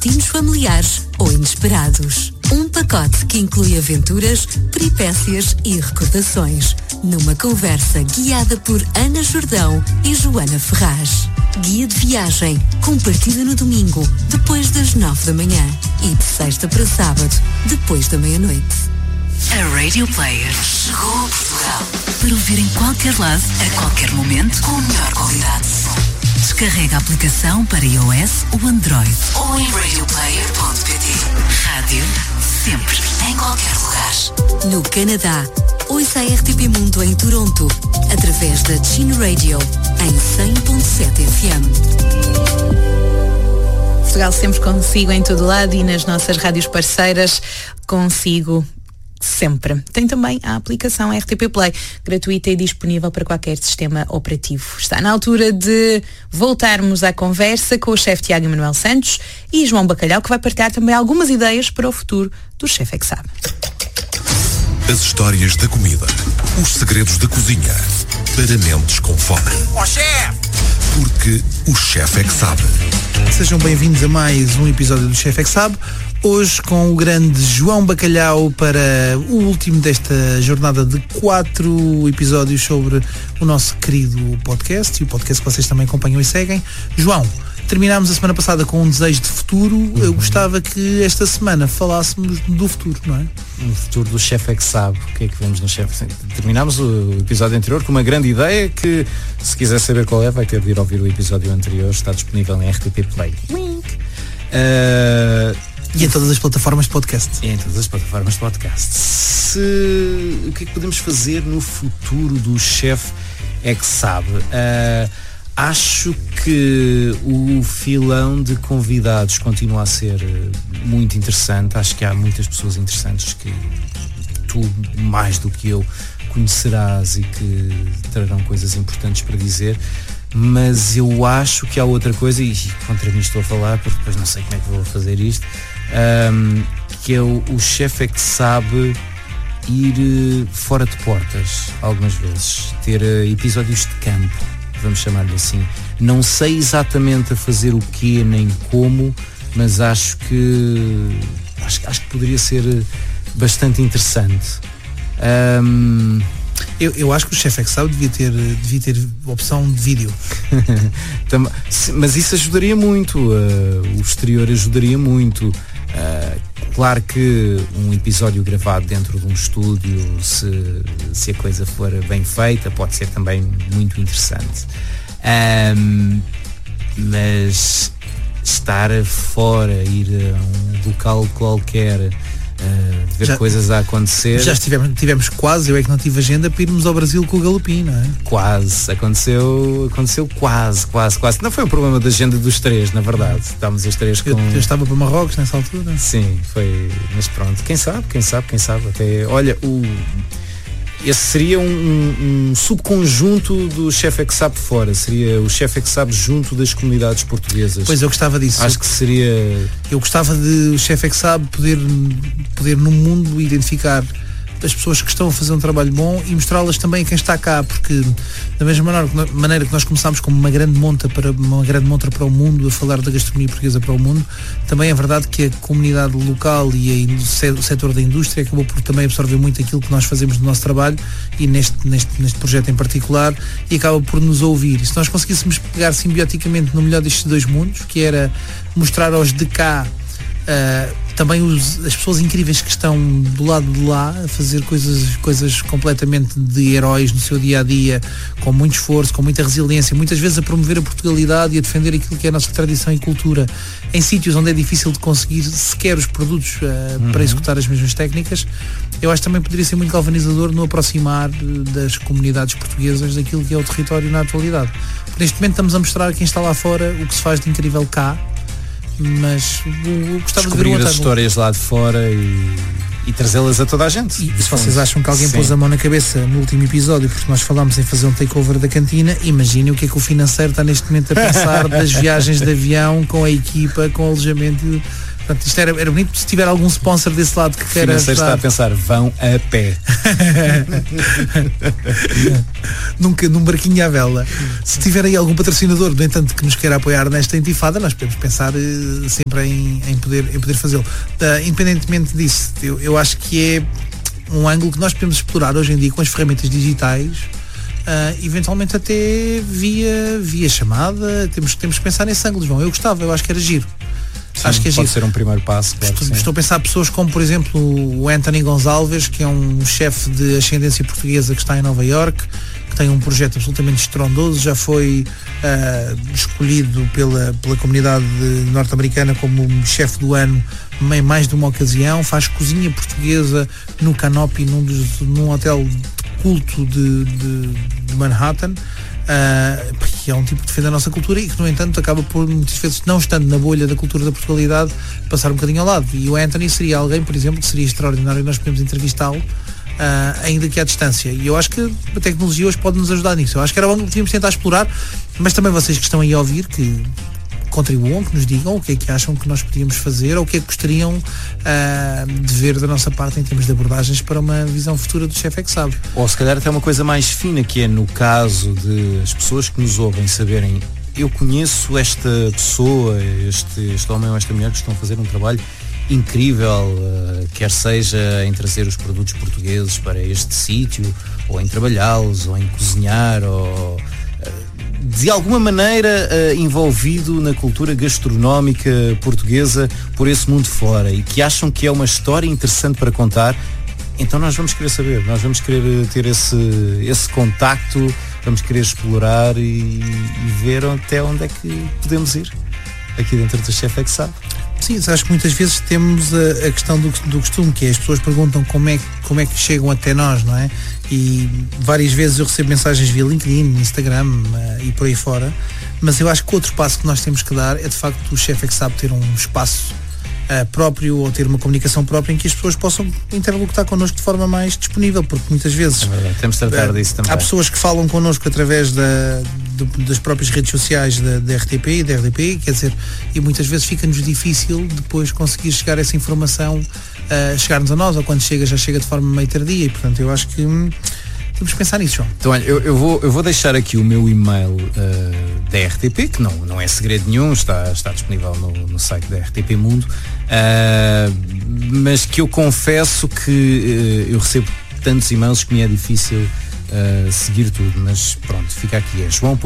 destinos familiares ou inesperados. Um pacote que inclui aventuras, peripécias e recordações, numa conversa guiada por Ana Jordão e Joana Ferraz. Guia de viagem, compartida no domingo, depois das 9 da manhã e de sexta para sábado, depois da meia-noite. A Radio Player chegou a Portugal para ouvir em qualquer lado, a qualquer momento, com a melhor qualidade de som. Descarrega a aplicação para iOS ou Android ou em radioplayer.pt. Rádio sempre, em qualquer lugar. No Canadá, ouça a RTP Mundo em Toronto, através da Chin Radio, em 100.7 FM. Portugal sempre consigo em todo lado e nas nossas rádios parceiras consigo sempre. Tem também a aplicação RTP Play, gratuita e disponível para qualquer sistema operativo. Está na altura de voltarmos à conversa com o chefe Tiago Emanuel Santos e João Bacalhau, que vai partilhar também algumas ideias para o futuro do Chefe é que Sabe. As histórias da comida, os segredos da cozinha, para mentes com fome. Ó chefe! Porque o Chefe é que Sabe. Sejam bem-vindos a mais um episódio do Chefe é que Sabe. Hoje com o grande João Bacalhau para o último desta jornada de 4 episódios sobre o nosso querido podcast e o podcast que vocês também acompanham e seguem. João, terminámos a semana passada com um desejo de futuro. Eu gostava que esta semana falássemos do futuro, não é? O futuro do Chefe é que Sabe. O que é que vemos no Chefe? Terminámos o episódio anterior com uma grande ideia que, se quiser saber qual é, vai ter de ir ouvir o episódio anterior. Está disponível em RTP Play. E em todas as plataformas de podcast. Em todas as plataformas de podcast. O que é que podemos fazer no futuro do Chefe é que Sabe? Acho que o filão de convidados continua a ser muito interessante. Acho que há muitas pessoas interessantes que tu, mais do que eu, conhecerás e que trarão coisas importantes para dizer. Mas eu acho que há outra coisa, e contra mim estou a falar, porque depois não sei como é que vou fazer isto, que é o Chefe é que Sabe ir fora de portas, algumas vezes. Ter episódios de campo, vamos chamar-lhe assim. Não sei exatamente a fazer o quê nem como, mas acho que poderia ser bastante interessante. Eu acho que o Chefe é que Sabe devia ter opção de vídeo. Mas isso ajudaria muito, o exterior ajudaria muito. Claro que um episódio gravado dentro de um estúdio, se a coisa for bem feita, pode ser também muito interessante. Mas estar fora, ir a um local qualquer, ver coisas a acontecer. Já tivemos quase, eu é que não tive agenda para irmos ao Brasil com o Galopim, não é? Quase, aconteceu quase. Não foi um problema da agenda dos três, na verdade. Estávamos os três com... Eu estava para Marrocos nessa altura. Sim, foi, mas pronto, quem sabe, até, olha, esse seria um subconjunto do Chefe é que Sabe fora, seria o Chefe é que Sabe junto das comunidades portuguesas. Pois eu gostava disso. Acho que seria... Eu gostava de o Chefe é que Sabe poder no mundo identificar as pessoas que estão a fazer um trabalho bom e mostrá-las também a quem está cá, porque da mesma maneira que nós começámos como uma grande montra para o mundo, a falar da gastronomia portuguesa para o mundo, também é verdade que a comunidade local e o setor da indústria acabou por também absorver muito aquilo que nós fazemos no nosso trabalho e neste projeto em particular, e acaba por nos ouvir. E se nós conseguíssemos pegar simbioticamente no melhor destes dois mundos, que era mostrar aos de cá também as pessoas incríveis que estão do lado de lá a fazer coisas completamente de heróis no seu dia-a-dia, com muito esforço, com muita resiliência, muitas vezes a promover a Portugalidade e a defender aquilo que é a nossa tradição e cultura em sítios onde é difícil de conseguir sequer os produtos para executar as mesmas técnicas. Eu acho que também poderia ser muito galvanizador no aproximar das comunidades portuguesas daquilo que é o território na atualidade. Porque neste momento estamos a mostrar a quem está lá fora o que se faz de incrível cá, mas eu gostava de ver as histórias lá de fora e trazê-las a toda a gente. E se vocês acham que alguém pôs a mão na cabeça no último episódio, porque nós falámos em fazer um takeover da cantina, imaginem o que é que o financeiro está neste momento a pensar das viagens de avião com a equipa, com o alojamento Portanto, isto era bonito se tiver algum sponsor desse lado que queira. Financeiro está a pensar, vão a pé. Nunca num barquinho à vela. Se tiver aí algum patrocinador, no entanto, que nos queira apoiar nesta intifada, nós podemos pensar sempre em poder fazê-lo. Independentemente disso, eu acho que é um ângulo que nós podemos explorar hoje em dia com as ferramentas digitais. Eventualmente até via chamada. Temos que pensar nesse ângulo, João. Eu acho que era giro. Sim, acho que é pode ser um primeiro passo, claro. Estou a pensar pessoas como, por exemplo, o Anthony Gonçalves, que é um chefe de ascendência portuguesa que está em Nova Iorque, que tem um projeto absolutamente estrondoso, já foi escolhido pela comunidade norte-americana como chefe do ano em mais de uma ocasião, faz cozinha portuguesa no Canopy, num hotel de culto de Manhattan. Que é um tipo que defende a nossa cultura e que, no entanto, acaba por, muitas vezes, não estando na bolha da cultura da Portugalidade, passar um bocadinho ao lado. E o Anthony seria alguém, por exemplo, que seria extraordinário e nós podemos entrevistá-lo ainda que à distância. E eu acho que a tecnologia hoje pode nos ajudar nisso. Eu acho que era bom que devíamos tentar explorar, mas também vocês que estão aí a ouvir, que contribuam, que nos digam o que é que acham que nós podíamos fazer ou o que é que gostariam de ver da nossa parte em termos de abordagens para uma visão futura do Chefe é que Sabe. Ou se calhar até uma coisa mais fina, que é no caso de as pessoas que nos ouvem saberem, eu conheço esta pessoa, este homem ou esta mulher que estão a fazer um trabalho incrível, quer seja em trazer os produtos portugueses para este sítio, ou em trabalhá-los, ou em cozinhar, ou de alguma maneira envolvido na cultura gastronómica portuguesa por esse mundo fora, e que acham que é uma história interessante para contar. Então nós vamos querer saber, nós vamos querer ter esse contacto, vamos querer explorar e ver até onde é que podemos ir aqui dentro do Chefe é que Sabe. Sim, acho que muitas vezes temos a questão do costume, que é as pessoas perguntam como é que chegam até nós, não é? E várias vezes eu recebo mensagens via LinkedIn, Instagram e por aí fora, mas eu acho que outro passo que nós temos que dar é de facto o Chefe é que Sabe ter um espaço próprio, ou ter uma comunicação própria em que as pessoas possam interlocutar connosco de forma mais disponível, porque muitas vezes temos de tratar disso também. Há pessoas que falam connosco através das próprias redes sociais da RTP e da RDP, quer dizer, e muitas vezes fica-nos difícil depois conseguir chegar essa informação, chegar-nos a nós, ou quando já chega de forma meio tardia, e portanto eu acho que temos que pensar nisso, João. Então olha, eu vou deixar aqui o meu e-mail da RTP, que não é segredo nenhum, está disponível no site da RTP Mundo, mas que eu confesso que eu recebo tantos e-mails que me é difícil seguir tudo, mas pronto, fica aqui, é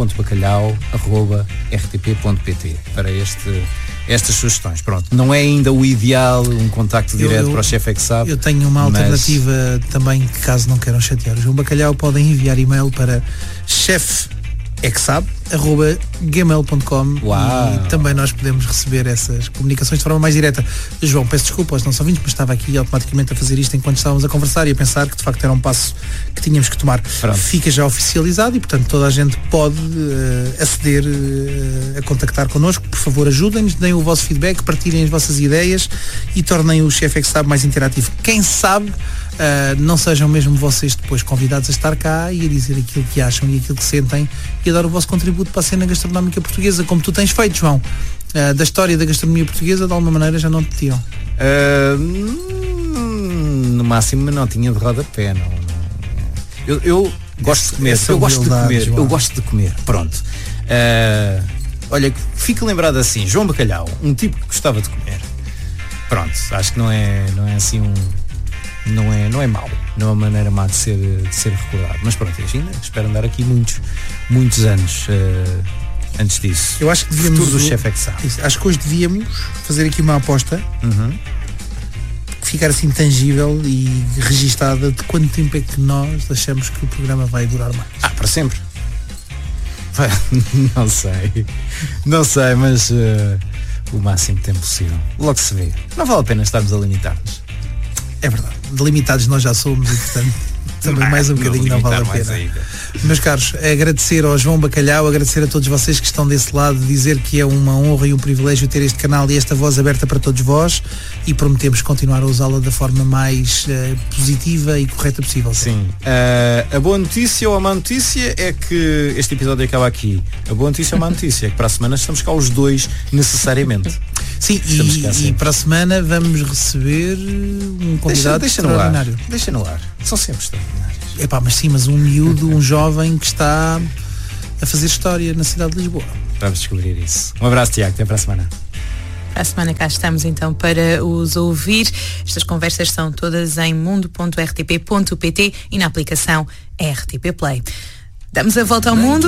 joão.bacalhau@rtp.pt para estas sugestões. Pronto, não é ainda o ideal um contacto direto para o Chefe é que Sabe. Eu tenho uma alternativa também, que caso não queiram chatear o João Bacalhau, podem enviar e-mail para chefequesabe@gmail.com e também nós podemos receber essas comunicações de forma mais direta. João, peço desculpa aos nossos ouvintes, mas estava aqui automaticamente a fazer isto enquanto estávamos a conversar e a pensar que de facto era um passo que tínhamos que tomar. Pronto. Fica já oficializado e portanto toda a gente pode aceder a contactar connosco. Por favor, ajudem-nos, deem o vosso feedback, partilhem as vossas ideias e tornem o Chefe é que Sabe mais interativo. Quem sabe não sejam mesmo vocês depois convidados a estar cá e a dizer aquilo que acham e aquilo que sentem e a dar o vosso contributo para a cena gastronómica portuguesa, como tu tens feito, João. Da história da gastronomia portuguesa, de alguma maneira já não te tiram? No máximo não tinha de rodapé, não. Eu gosto de comer, eu gosto de comer, pronto. Olha, fica lembrado assim, João Bacalhau, um tipo que gostava de comer. Pronto, acho que não é assim não é mau, não é uma maneira má de ser recordado, mas pronto, ainda espero andar aqui muitos anos antes disso. Eu acho que devíamos, futuro do Chefe é que Sabe. Acho que hoje devíamos fazer aqui uma aposta, ficar assim tangível e registada de quanto tempo é que nós achamos que o programa vai durar mais. Para sempre. Não sei, mas o máximo tempo possível. Logo se vê. Não vale a pena estarmos a limitar-nos. É verdade, delimitados nós já somos e portanto também mais um bocadinho não vale a pena. Meus caros, agradecer ao João Bacalhau, agradecer a todos vocês que estão desse lado, dizer que é uma honra e um privilégio ter este canal e esta voz aberta para todos vós e prometemos continuar a usá-la da forma mais positiva e correta possível. Sim, a boa notícia ou a má notícia é que este episódio acaba aqui. A boa notícia ou a má notícia é que para a semana estamos cá os dois necessariamente. Sim, e para a semana vamos receber um convidado extraordinário. Deixa no ar. São sempre extraordinários. Mas um miúdo, um jovem que está a fazer história na cidade de Lisboa. Vamos descobrir isso. Um abraço, Tiago. Até para a semana. Para a semana cá estamos então para os ouvir. Estas conversas são todas em mundo.rtp.pt e na aplicação RTP Play. Damos a volta ao mundo.